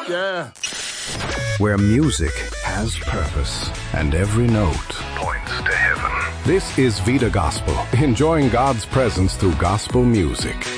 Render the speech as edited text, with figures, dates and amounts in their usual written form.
Yeah. Where music has purpose and every note points to heaven. This is Vida Gospel, enjoying God's presence through gospel music.